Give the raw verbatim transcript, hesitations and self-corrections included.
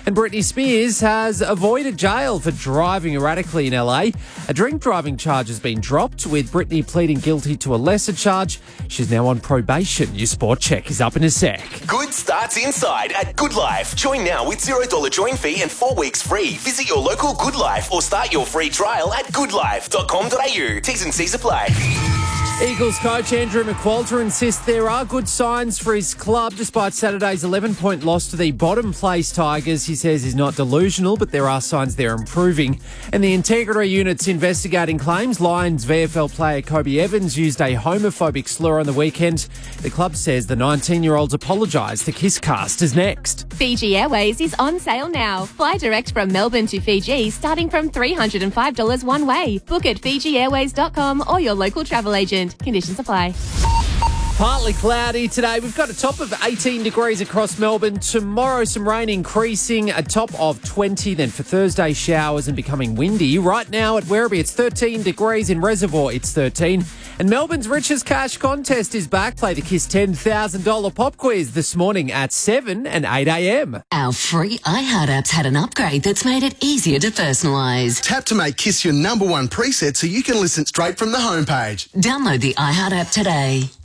And Britney Spears has avoided jail for driving erratically in L A. A drink driving charge has been dropped, with Britney pleading guilty to a lesser charge. She's now on probation. Your Sport Check is up in a sec. Good starts inside at Good Life. Join now with zero dollars join fee and four weeks free. Visit your local Good Life or start your free trial at good life dot com dot a u. T's and C's apply. Eagles coach Andrew McQualter insists there are good signs for his club despite Saturday's eleven-point loss to the bottom-place Tigers. He says he's not delusional, but there are signs they're improving. And the Integrity Unit's investigating claims Lions V F L player Kobe Evans used a homophobic slur on the weekend. The club says the nineteen-year-old's apologised. The Kisscast is next. Fiji Airways is on sale now. Fly direct from Melbourne to Fiji starting from three hundred five dollars one way. Book at fiji airways dot com or your local travel agent. Conditions apply. Partly cloudy today. We've got a top of eighteen degrees across Melbourne. Tomorrow, some rain increasing, a top of twenty. Then for Thursday, showers and becoming windy. Right now at Werribee, it's thirteen degrees. In Reservoir, it's thirteen. And Melbourne's Richest Cash contest is back. Play the Kiss ten thousand dollars pop quiz this morning at seven and eight a.m. Our free iHeart app's had an upgrade that's made it easier to personalise. Tap to make Kiss your number one preset so you can listen straight from the homepage. Download the iHeart app today.